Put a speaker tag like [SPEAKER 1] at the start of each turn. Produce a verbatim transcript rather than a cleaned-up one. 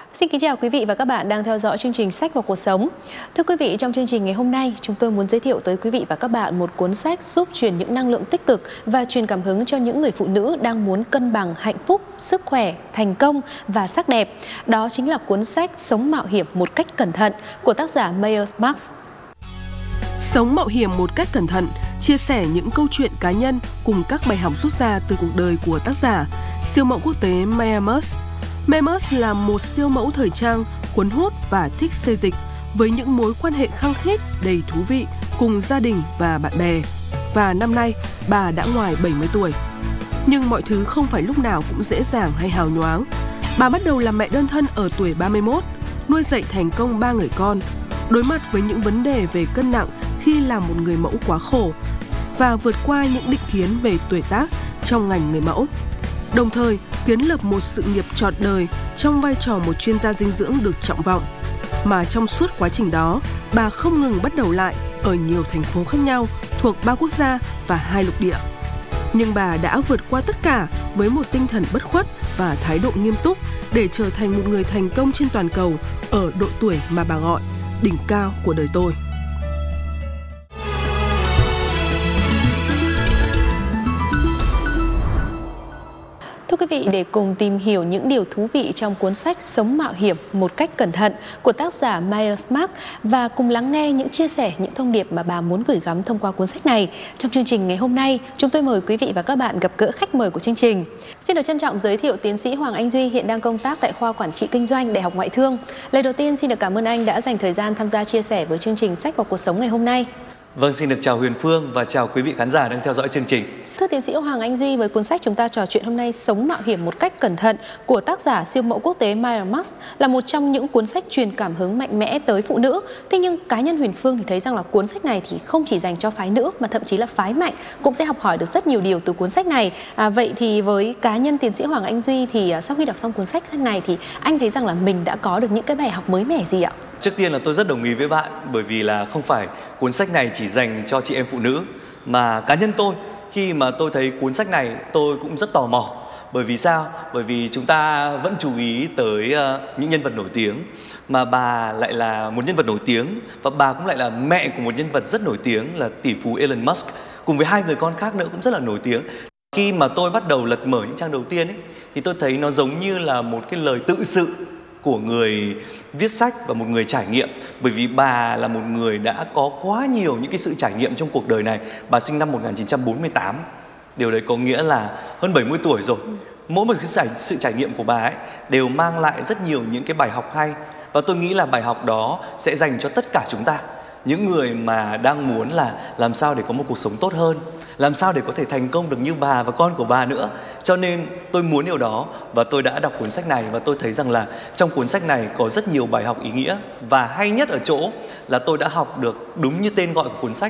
[SPEAKER 1] Xin kính chào quý vị và các bạn đang theo dõi chương trình Sách và Cuộc Sống. Thưa quý vị, trong chương trình ngày hôm nay, chúng tôi muốn giới thiệu tới quý vị và các bạn một cuốn sách giúp truyền những năng lượng tích cực và truyền cảm hứng cho những người phụ nữ đang muốn cân bằng hạnh phúc, sức khỏe, thành công và sắc đẹp. Đó chính là cuốn sách Sống mạo hiểm một cách cẩn thận của tác giả Maya Marks.
[SPEAKER 2] Sống mạo hiểm một cách cẩn thận, chia sẻ những câu chuyện cá nhân cùng các bài học rút ra từ cuộc đời của tác giả, siêu mẫu quốc tế Maya Marks. Maya Marks là một siêu mẫu thời trang, cuốn hút và thích xê dịch, với những mối quan hệ khăng khít, đầy thú vị cùng gia đình và bạn bè. Và năm nay, bà đã ngoài bảy mươi tuổi. Nhưng mọi thứ không phải lúc nào cũng dễ dàng hay hào nhoáng. Bà bắt đầu làm mẹ đơn thân ở tuổi ba mươi mốt, nuôi dạy thành công ba người con, đối mặt với những vấn đề về cân nặng khi làm một người mẫu quá khổ và vượt qua những định kiến về tuổi tác trong ngành người mẫu. Đồng thời, kiến lập một sự nghiệp trọn đời trong vai trò một chuyên gia dinh dưỡng được trọng vọng. Mà trong suốt quá trình đó, bà không ngừng bắt đầu lại ở nhiều thành phố khác nhau thuộc ba quốc gia và hai lục địa. Nhưng bà đã vượt qua tất cả với một tinh thần bất khuất và thái độ nghiêm túc để trở thành một người thành công trên toàn cầu ở độ tuổi mà bà gọi đỉnh cao của đời tôi.
[SPEAKER 1] Thưa quý vị, để cùng tìm hiểu những điều thú vị trong cuốn sách Sống mạo hiểm một cách cẩn thận của tác giả Maya Marks và cùng lắng nghe những chia sẻ, những thông điệp mà bà muốn gửi gắm thông qua cuốn sách này, trong chương trình ngày hôm nay, chúng tôi mời quý vị và các bạn gặp gỡ khách mời của chương trình. Xin được trân trọng giới thiệu tiến sĩ Hoàng Anh Duy, hiện đang công tác tại khoa Quản trị Kinh doanh, Đại học Ngoại thương. Lời đầu tiên xin được cảm ơn anh đã dành thời gian tham gia chia sẻ với chương trình Sách và Cuộc Sống ngày hôm nay.
[SPEAKER 3] Vâng, xin được chào Huyền Phương và chào quý vị khán giả đang theo dõi chương trình.
[SPEAKER 1] Thưa tiến sĩ Hoàng Anh Duy, với cuốn sách chúng ta trò chuyện hôm nay Sống mạo hiểm một cách cẩn thận của tác giả siêu mẫu quốc tế Maya Marks là một trong những cuốn sách truyền cảm hứng mạnh mẽ tới phụ nữ. Thế nhưng cá nhân Huyền Phương thì thấy rằng là cuốn sách này thì không chỉ dành cho phái nữ mà thậm chí là phái mạnh cũng sẽ học hỏi được rất nhiều điều từ cuốn sách này. À, vậy thì với cá nhân tiến sĩ Hoàng Anh Duy thì sau khi đọc xong cuốn sách này thì anh thấy rằng là mình đã có được những cái bài học mới mẻ gì ạ?
[SPEAKER 3] Trước tiên là tôi rất đồng ý với bạn, bởi vì là không phải cuốn sách này chỉ dành cho chị em phụ nữ, mà cá nhân tôi khi mà tôi thấy cuốn sách này tôi cũng rất tò mò. Bởi vì sao? Bởi vì chúng ta vẫn chú ý tới uh, những nhân vật nổi tiếng, mà bà lại là một nhân vật nổi tiếng và bà cũng lại là mẹ của một nhân vật rất nổi tiếng là tỷ phú Elon Musk, cùng với hai người con khác nữa cũng rất là nổi tiếng. Khi mà tôi bắt đầu lật mở những trang đầu tiên ấy, thì tôi thấy nó giống như là một cái lời tự sự của người viết sách và một người trải nghiệm. Bởi vì bà là một người đã có quá nhiều những cái sự trải nghiệm trong cuộc đời này. Bà sinh năm một nghìn chín trăm bốn mươi tám. Điều đấy có nghĩa là hơn bảy mươi tuổi rồi. Mỗi một cái sự trải nghiệm của bà ấy đều mang lại rất nhiều những cái bài học hay. Và tôi nghĩ là bài học đó sẽ dành cho tất cả chúng ta, những người mà đang muốn là làm sao để có một cuộc sống tốt hơn, làm sao để có thể thành công được như bà và con của bà nữa. Cho nên tôi muốn điều đó và tôi đã đọc cuốn sách này, và tôi thấy rằng là trong cuốn sách này có rất nhiều bài học ý nghĩa. Và hay nhất ở chỗ là tôi đã học được đúng như tên gọi của cuốn sách